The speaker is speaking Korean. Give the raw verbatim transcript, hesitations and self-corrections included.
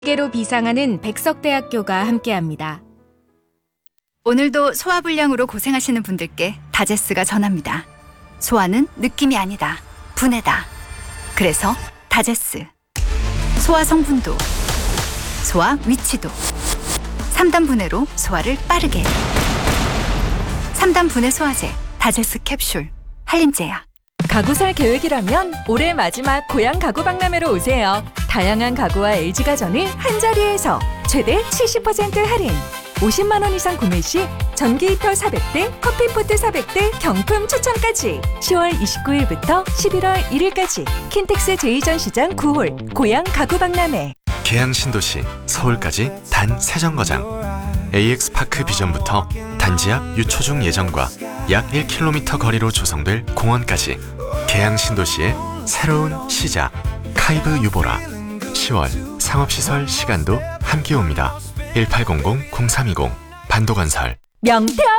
개로 비상하는 백석대학교가 함께합니다. 오늘도 소화불량으로 고생하시는 분들께 다제스가 전합니다. 소화는 느낌이 아니다. 분해다. 그래서 다제스. 소화 성분도, 소화 위치도. 삼 단 분해로 소화를 빠르게. 삼 단 분해 소화제 다제스 캡슐. 한림제약. 가구 살 계획이라면 올해 마지막 고향 가구 박람회로 오세요. 다양한 가구와 엘지가전을 한자리에서 최대 칠십 퍼센트 할인. 오십만 원 이상 구매 시 전기 히터 사백 대, 커피포트 사백 대 경품 추첨까지. 시월 이십구일부터 십일월 일일까지 킨텍스 제이 전시장 구 홀 고향 가구 박람회. 계양 신도시 서울까지 단 세 정거장. 에이엑스파크 비전부터 단지 앞 유초중 예정과 약 일 킬로미터 거리로 조성될 공원까지 계양 신도시의 새로운 시작. 카이브 유보라. 시월 상업시설 시간도 함께 옵니다. 일팔공공 공삼이공 반도건설. 명태